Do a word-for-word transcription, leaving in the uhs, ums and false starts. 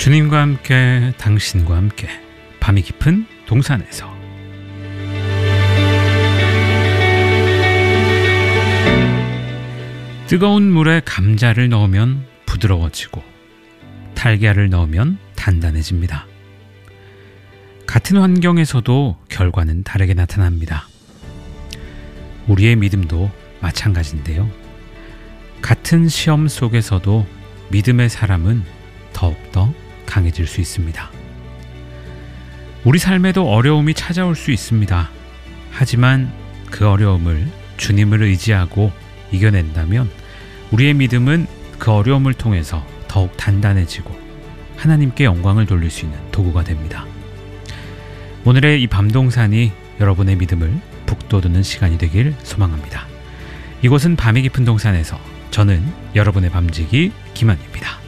주님과 함께, 당신과 함께, 밤이 깊은 동산에서. 뜨거운 물에 감자를 넣으면 부드러워지고 달걀을 넣으면 단단해집니다. 같은 환경에서도 결과는 다르게 나타납니다. 우리의 믿음도 마찬가지인데요. 같은 시험 속에서도 믿음의 사람은 더욱더 강해질 수 있습니다. 우리 삶에도 어려움이 찾아올 수 있습니다. 하지만 그 어려움을 주님을 의지하고 이겨낸다면 우리의 믿음은 그 어려움을 통해서 더욱 단단해지고 하나님께 영광을 돌릴 수 있는 도구가 됩니다. 오늘의 이 밤동산이 여러분의 믿음을 북돋우는 시간이 되길 소망합니다. 이곳은 밤이 깊은 동산에서 저는 여러분의 밤지기 김한입니다.